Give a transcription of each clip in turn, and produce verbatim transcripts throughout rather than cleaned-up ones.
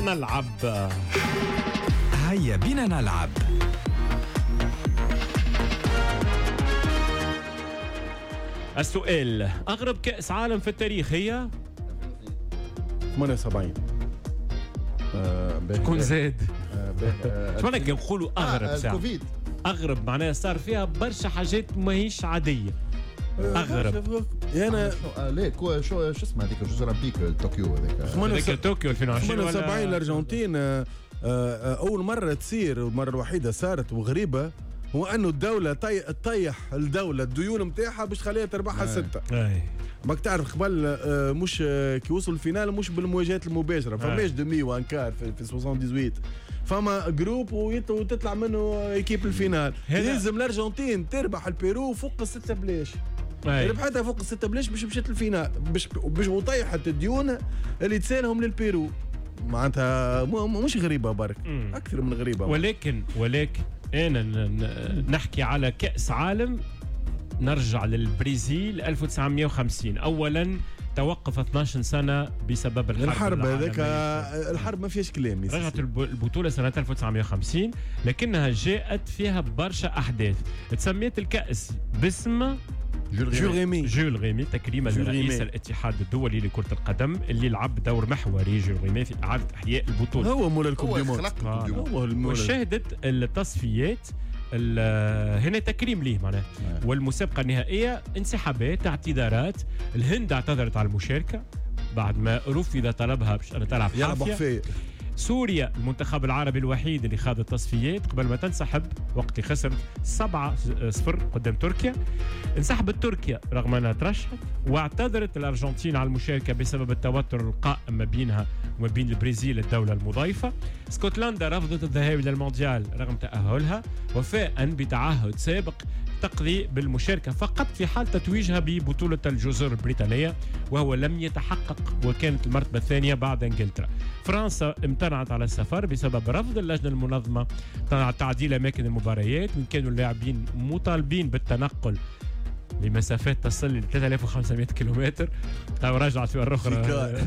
نلعب. هيا بينا نلعب. السؤال: أغرب كأس عالم في التاريخ هي ثمانية وسبعين. شكون زاد؟ شو معناها كي نقولوا أغرب ساعة؟ الكوفيد. أغرب معناها صار فيها برشا حاجات ماهيش عادية. أغرب. أنا ليه كو شو شو اسمه هذيك جزر أولمبيك طوكيو هذيك هذيك طوكيو ألفين وعشرين ثمانية وسبعين. ولا الأرجنتين أول مرة تصير ومرة الوحيدة صارت وغريبة هو أنه الدولة طي... تطيح الدولة الديون متاعها باش تخليها تربحها ستة. أي. ماك تعرف قبل مش كي وصلوا الفينال مش بالمواجهات المباشرة، فماش دمي وانكار في, في ثمانية وسبعين، فما جروب وتطلع منه ايكيب الفينال. يلزم الأرجنتين تربح البيرو فوق الستة بلاش. ربحتها فوق الستة بلاش باش مشيت الفينال باش باش وطيحت الديون اللي تسالهم للبيرو. معناتها مش غريبة برك، أكثر من غريبة. ولكن ولكن أنا نحكي على كأس عالم نرجع للبرازيل ألف وتسعمائة وخمسين. أولا توقف اثنعش سنة بسبب الحرب. الحرب هذاك الحرب ما فيهاش كلام. رجعت البطولة سنة ألف وتسعمائة وخمسين لكنها جاءت فيها برشا أحداث. تسميت الكأس باسم جول ريمي. جول ريمي تكريما لرئيس الاتحاد الدولي لكرة القدم اللي لعب دور محوري جول ريمي في إعادة إحياء البطولة. هو مول الكوب دي موند. وشهدت التصفيات هنا تكريم ليه معناه. والمسابقة النهائية انسحابات اعتذارات. الهند اعتذرت على المشاركة بعد ما رفض طلبها باش تلعب حافية. سوريا المنتخب العربي الوحيد اللي خاض التصفيات قبل ما تنسحب وقت خسر سبعة صفر قدام تركيا. انسحبت تركيا رغم انها ترشحت، واعتذرت الارجنتين على المشاركه بسبب التوتر القائم ما بينها وما بين البرازيل الدوله المضيفه. اسكتلندا رفضت الذهاب الى المونديال رغم تاهلها وفاء بتعهد سابق تقضي بالمشاركه فقط في حال تتويجها ببطوله الجزر البريطانيه، وهو لم يتحقق وكانت المرتبه الثانيه بعد انجلترا. فرنسا امتنعت على السفر بسبب رفض اللجنه المنظمه تعديل اماكن المباريات، وان كانوا اللاعبين مطالبين بالتنقل لمسافات تصل ل ثلاثة آلاف وخمسمائة كيلومتر. تو رجعت في الأخرى.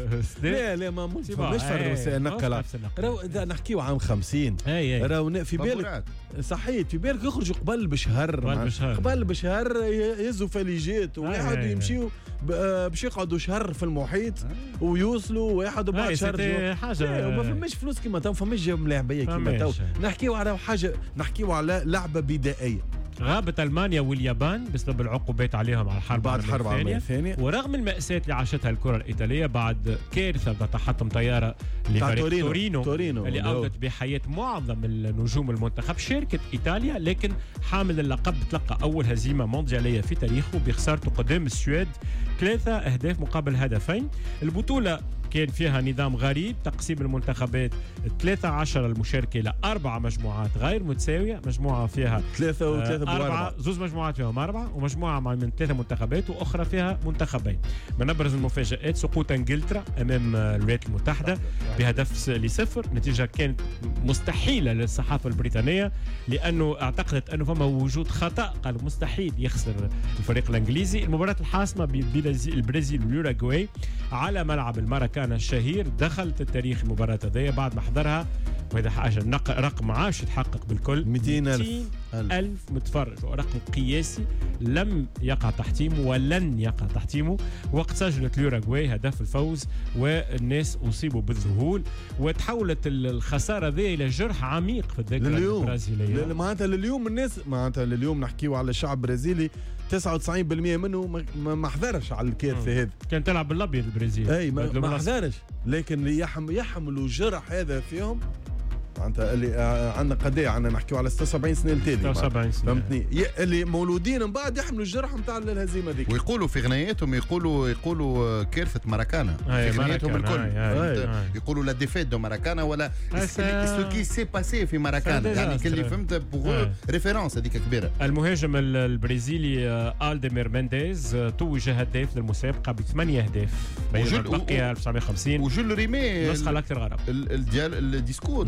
لا لا ما مش فرق وسائل نقل. راهو إذا نحكيو عام خمسين راهو في بالك صحيت في بالك يخرجوا قبل بشهر قبل بشهر يهزوا فليجات وواحد يمشيوا باش يقعدوا شهر في المحيط ويوصلوا واحد وبعد شهر حاجة وما فماش فلوس كيما تو، فماش ملاعبية كيما تو. نحكيو على حاجة نحكيو على لعبة بدائية. غابت ألمانيا واليابان بسبب العقوبات عليهم على الحرب بعد الحرب العالمية الثانية، ورغم المأساة اللي عاشتها الكرة الإيطالية بعد كارثة تحطم طيارة لفريق تورينو, تورينو, تورينو اللي أودت بحياة معظم النجوم المنتخب. شاركت إيطاليا لكن حامل اللقب تلقى أول هزيمة مونديالية في تاريخه بخسارته قدام السويد ثلاثة أهداف مقابل هدفين. البطولة كان فيها نظام غريب، تقسيم المنتخبات ثلاثة عشر المشاركة إلى أربع مجموعات غير متساوية، مجموعة فيها ثلاثة وثلاثة أربعة، زوز مجموعات فيهم أربعة، ومجموعة من ثلاثة منتخبات وأخرى فيها منتخبين. من أبرز المفاجآت سقوط إنجلترا أمام الولايات المتحدة بهدف لصفر، نتيجة كانت مستحيلة للصحافة البريطانية لأنه اعتقدت أنه فما وجود خطأ، قال مستحيل يخسر الفريق الإنجليزي. المباراة الحاسمة بين البرازيل والأوروغواي على ملعب الماراكانا الشهير دخلت التاريخ المباراة هذه بعد ما حضرها، وهذا حاجة رقم عاش يتحقق بالكل مئتين ألف متفرج، ورقم قياسي لم يقع تحتيمه ولن يقع تحتيمه. وقت سجلت الأوروغواي هدف الفوز والناس أصيبوا بالذهول، وتحولت الخسارة ذي إلى جرح عميق في الذاكرة البرازيلية. معناتها لليوم الناس معناتها لليوم نحكيو على الشعب البرازيلي تسعة وتسعين بالمئة منه ما حضرش على الكارثة هذه. كان تلعب بالأبيض البرازيل اي ما حضرش، لكن يحم يحملوا جرح هذا فيهم. معناتها اللي عندنا قديه عندنا نحكيو على ستة وسبعين سنه التالي ستة وسبعين سنه فهمتني، اللي مولودين من بعد يحملوا الجرح نتاع الهزيمه ذيك. ويقولوا في غناياتهم يقولوا يقولوا كارثه ماراكانا في غناياتهم الكل. يقولوا لا ديفيت دو ماراكانا ولا سو كي سي باسي في ماراكانا، يعني كل فهمت بوغ ريفيرونس هذيك كبيره. المهاجم البرازيلي ألديمير مينديز توج هداف للمسابقه بثمانية اهداف بين البقيه ألف وتسعمائة وخمسين، وجول ريمي النسخه الاكثر غرب الديال الديسكور الديسكور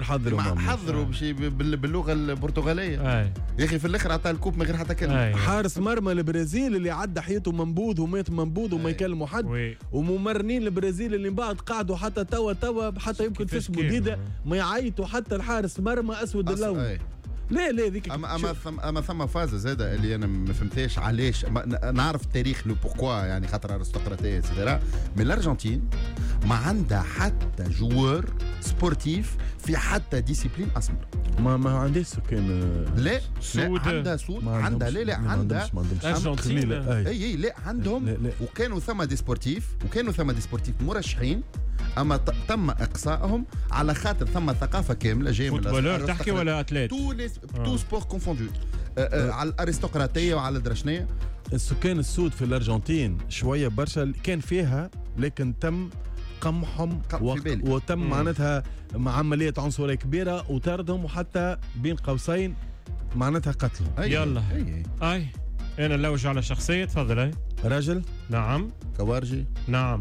يحضروا حضروا بشي باللغه البرتغاليه يا اخي في الاخر عطى الكوب من غير حتى كلمه. حارس مرمى البرازيل اللي عدى حياته منبوذ ومات منبوذ وما يكلموا حد، وممرنين البرازيل اللي بعد قعدوا حتى توا توا حتى يمكن تسموا جديده ما يعيطوا حتى الحارس مرمى اسود اللون. لا لا ذيك اما اما ثم اما ثم فاز زاده اللي انا ما فهمتهاش علاش. نعرف التاريخ لو بوركوا يعني خاطر ارستقراطيه سيتيرا، من الارجنتين ما عندها حتى جوار سبورتيف في حتى ديسيبلين اسمر. ما ما عندهاش سكان لا سود عندها سود عندها لا لا عندها ارجنتين اي اي لا عندهم لا لا. وكانوا ثم دي سبورتيف وكانوا ثم دي سبورتيف مرشحين، اما تم اقصائهم على خاطر ثم ثقافه كامله جايه من فوتبولور تحكي ولا اتليت تو تو سبور كونفوندو على الارستقراطيه وعلى الدرشنيه. السكان السود في الارجنتين شويه برشا كان فيها، لكن تم قمحهم وتم معناتها عمليه عنصريه كبيره وطردهم وحتى بين قوسين معناتها قتلهم. أي يلا اي, أي. انا نلوج على شخصيه. تفضل. اي راجل. نعم. كوارجي. نعم.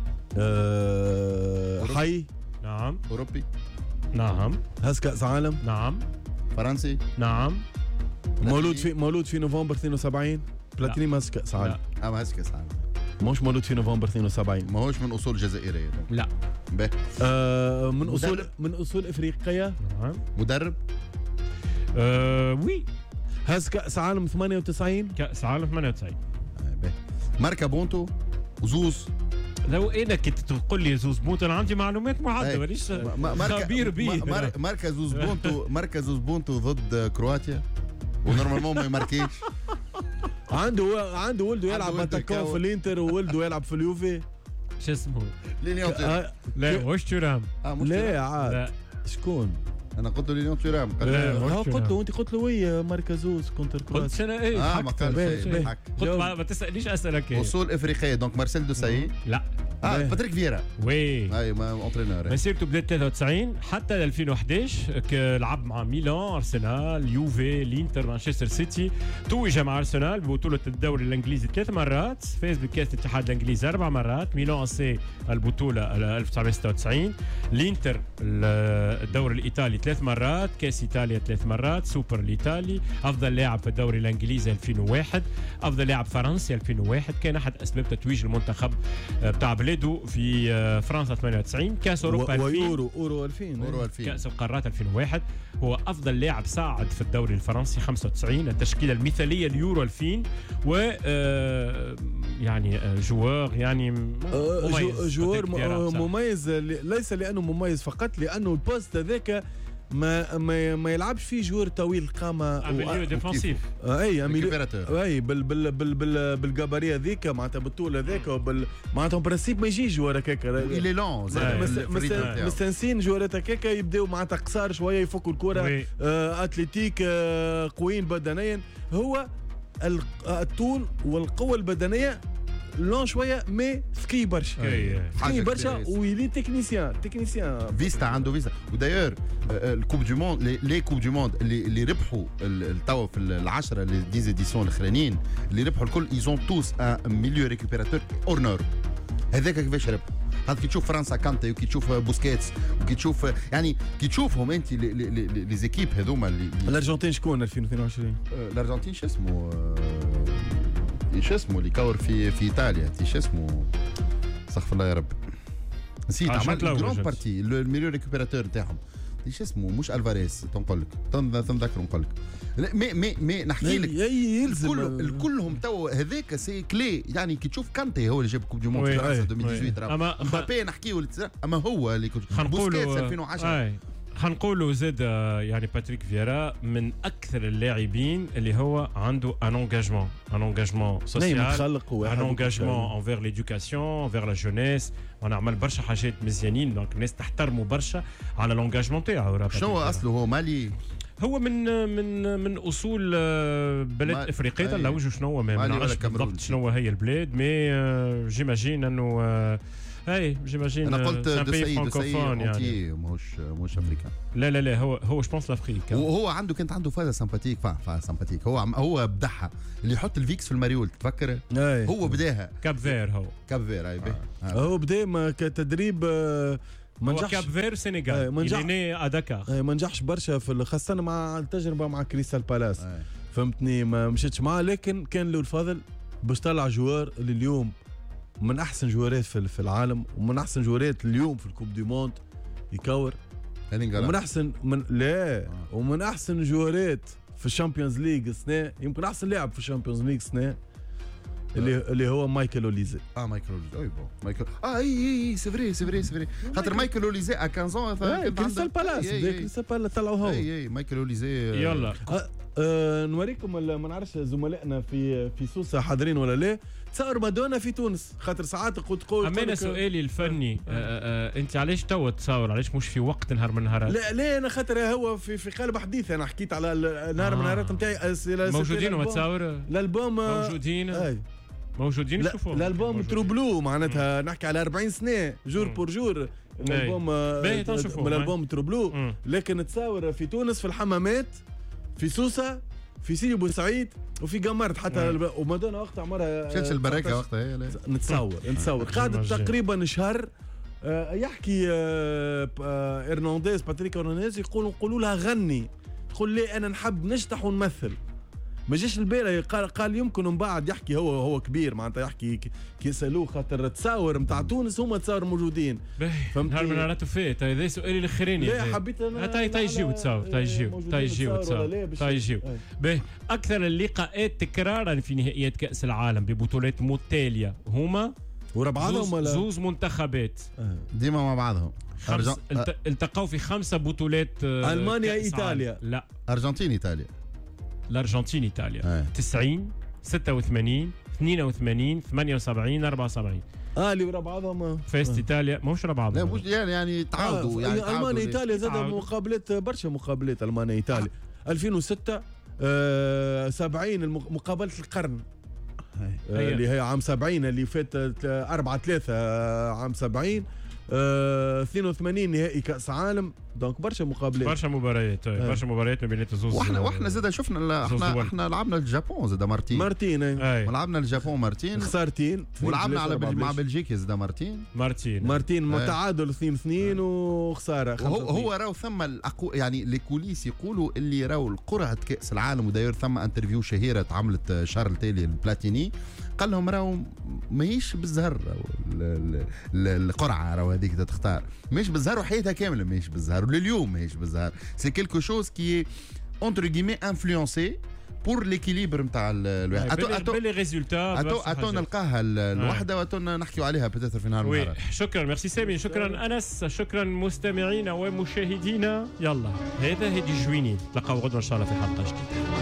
أه حي. نعم. اوروبي. نعم. هز كاس عالم. نعم. فرنسي. نعم. مولود في مولود في نوفمبر اثنين وسبعين. بلاتيني ما هز كاس عالم. لا ما هز كاس عالم. مش مولود في نوفمبر اثنين وسبعين. ما هوش من اصول جزائريه. لا. به. آه من اصول مدرب. من اصول افريقيه. نعم. مدرب. آه وي. هز كاس عالم ثمانية وتسعين. كاس عالم ثمانية وتسعين. آه به. ماركا بونتو وزوز. لو انا كنت تقول لي زوز بونتو انا عندي معلومات معدة مانيش خبير بيه. ماركا زوز بونتو ماركا زوز بونتو ضد كرواتيا ونورمالمون ما يماركيش. عنده عنده ولده يلعب اتاكون في الانتر وولده يلعب في اليوفي. شو اسمه؟ لينيون تيرام. لا واش تيرام؟ لا عاد شكون؟ انا قلت له لينيون تيرام. قلت له انت قلت له وي مركزوز كونتر كرواتيا. قلت انا ايه؟ اه ما قالش. قلت ما تسالنيش اسئله كي اصول افريقيه. دونك مارسيل دوساي. لا. اه باتريك فييرا. وي اي ما اونترينور. مسيرته بدات ثلاثة وتسعين حتى ألفين وإحداش لعب مع ميلان، ارسنال، يوفي، الانتر، مانشستر سيتي. توج مع ارسنال ببطوله الدوري الانجليزي ثلاث مرات، فاز بكاس الاتحاد الانجليزي اربع مرات، ميلان سي البطوله ألف وتسعمائة وستة وتسعين، الانتر الدوري الايطالي ثلاث مرات، كاس ايطاليا ثلاث مرات، سوبر الايطالي، افضل لاعب في الدوري الانجليزي ألفين وواحد، افضل لاعب فرنسي ألفين وواحد، كان احد اسباب تتويج المنتخب بتاع بلاده في فرنسا ثمانية وتسعين، كاس اوروبا ألفين ويورو اورو ألفين، اورو ألفين، كاس القارات ألفين وواحد. هو افضل لاعب صعد في الدوري الفرنسي خمسة وتسعين، التشكيله المثاليه اليورو ألفين، و يعني جوار يعني مميز، جوار مميز ليس لانه مميز فقط، لانه البوست هذاك ما ما ما يلعبش فيه جوار طويل القامه مليو ديفونسيف. اي اي بال بال بال بال بالجاباريه ذيك معناتها بالطول هذاك وبال معناتها برانسيب ما يجيش جوار هكاك. اللي لون مستانسين جوارات هكاك يبداو معناتها قصار شويه يفكوا الكره، آه اتليتيك، آه قويين بدنيا. هو الطول والقوه البدنيه لون شويه مي ذكي برشا، ذكي برشا ويلي تكنيسيان تكنيسيان فيستا عنده فيستا. وداير الكوب دو موند لي كوب دو موند اللي اللي ربحوا التوا في العشره اللي ديزيديسيون الاخرانيين اللي ربحوا الكل ايزون توس ان ميليو ريكوبيراتور اور نور. هذاك كيفاش ربحوا؟ هذا كي تشوف فرنسا كانتي وكي تشوف بوسكيتس وكي تشوف يعني كي تشوفهم انت لي زيكيب هذوما اللي الارجنتين شكون ألفين واثنين وعشرين؟ الارجنتين شو اسمه شو اسمه اللي كور في في ايطاليا شو اسمه استغفر الله يا رب نسيت. عمل جراند بارتي الميليو ريكوبيراتور نتاعهم شو اسمه مش الفاريز تنقول لك تنذكر نقول لك مي مي مي نحكي لك يلزم الكل كلهم تو هذاك سي كلي. يعني كي تشوف كانتي هو اللي جاب كوب دو موند في فرنسا ألفين وثمانية عشر، مبابي نحكيو اما هو اللي بوسكيتس ألفين وعشرة. حنقولوا زاد يعني باتريك فييرا من اكثر اللاعبين اللي هو عنده ان انجاجمون ان انجاجمون سوسيال، ان انجاجمون انفير ليدوكاسيون انفير لا جونيس. وانا عمل برشا حاجات مزيانين، دونك الناس تحترمه برشا على الانجاجمون تاعو. شنو اصله؟ هو مالي، هو من من من اصول بلاد افريقيا. لا وجه شنو ما نعرفش بالضبط شنو هي البلاد، مي جيماجين انه اي جيماجين. انا قلت دسي دسي يعني مش مش افريكان. لا لا لا هو هو جو بونس لافريك. وهو عنده كانت عنده فازه سامباتيك فا سامباتيك. هو هو بدحها اللي يحط الفيكس في الماريول تفكر. هو بداها كاب فير. هو كاب فير اي به هو بدا كتدريب ما نجحش كاب فير سينيغال اللي ا داكار ما نجحش برشا في خاصه مع التجربه مع كريستال بالاس فهمتني ما مشيتش معاه لكن كان له الفضل باش طلع جوار اللي اليوم من احسن جوارات في العالم ومن احسن جوارات اليوم في الكوب دي موند يكور ومن احسن من لا آه. ومن احسن جوارات في الشامبيونز ليج السنه يمكن احسن لاعب في الشامبيونز ليج السنه اللي اللي هو مايكل اوليزي اه مايكل اوليزي اي بون مايكل اه اي اي سي فري سي فري سي فري خاطر مايكل اوليزي ا خمسة عشر كريستال بالاس كريستال بالاس طلعوا هو اي اي مايكل اوليزي يلا آه آه نوريكم ما نعرفش زملائنا في في سوسه حاضرين ولا لا تصور مادونا في تونس خاطر ساعات قلت تقول اما سؤالي الفني آه آه آه انت علاش توا تصور علاش مش في وقت نهار من نهارات لا لا انا خاطر هو في في قالب حديث انا حكيت على نهار من نهارات نتاعي موجودين وما تصور الالبوم موجودين اي موجودين نشوفوهم الالبوم تروبلو معناتها نحكي على أربعين سنه جور بور جور الالبوم من الالبوم تروبلو لكن تصور في تونس في الحمامات في سوسه في سيدي بورسعيد وفي قمرت حتى الب... ومادونا وقتها عمرها شلت البركه وقتها نتصور نتصور قعدت تقريبا شهر آه يحكي آه آه ارنانديز باتريك ارنانديز يقولوا يقولوا لها غني تقول لي انا نحب نشطح ونمثل ما جاش البيرة قال قال يمكن من بعد يحكي هو هو كبير معناتها يحكي كي سالوه خاطر تصاور نتاع تونس هما تصاور موجودين فهمت نهار من نهارات فات هذا سؤالي الاخراني لا حبيت انا تاي تاي يجيو تصاور تاي يجيو تاي يجيو تصاور تاي يجيو باهي اكثر اللقاءات تكرارا في نهائيات كاس العالم ببطولات متتاليه هما ورا بعضهم ولا زوز منتخبات ديما مع بعضهم خمس التقوا في خمسه بطولات المانيا ايطاليا لا ارجنتين ايطاليا الارجنتين ايطاليا تسعين ستة وثمانين اثنين وثمانين ثمانية وسبعين أربعة وسبعين اه اللي ورا بعضهم فاست ايطاليا مش ورا بعضهم لا مش يعني يعني تعاودوا آه يعني المانيا ايطاليا زاد مقابلات برشا مقابلات المانيا ايطاليا آه. ألفين وستة آه سبعين مقابله القرن آه اللي هي عام سبعين اللي فات أربعة ثلاثة آه عام سبعين آه اثنين وثمانين نهائي كاس عالم دونك برشا مقابلات برشا مباريات آه. برشا مباريات ما بين الزوز واحنا واحنا زاد شفنا احنا احنا لعبنا الجابون زاد مرتين مرتين اي ولعبنا الجابون مرتين خسارتين ولعبنا على بل... مع بلجيكا زاد مرتين مرتين مرتين متعادل اثنين اثنين وخساره هو هو راهو ثم الأقو... يعني لي كوليس يقولوا اللي راهو قرعه كاس العالم وداير ثم انترفيو شهيره تعملت شارل تيلي البلاتيني قال لهم راهو ماهيش بالزهر القرعه راهو هذيك تختار ماهيش بالزهر وحياتها كامله ماهيش بالزهر ولليوم ماهيش بالزهر سي كيلكو شوز كي اونتر غيمي انفلونسي بور ليكيليبر نتاع الواحد اتو اتو لي ريزولتا اتو اتو نلقاها الوحده واتو نحكيو عليها بتاتر في نهار وي شكرا ميرسي سامي شكرا انس شكرا مستمعينا ومشاهدينا يلا هذا هدي جويني تلقاو غدوه ان شاء الله في حلقه جديده.